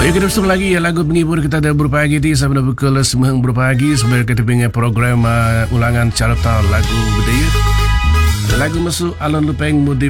Baik, kita bersama lagi ya lagu penghibur kita ada berpagi di sampai pukul 9 berpagi sebagai kita punya program ulangan carta lagu budaya. Lagu masuk Alun Lupeng Mudi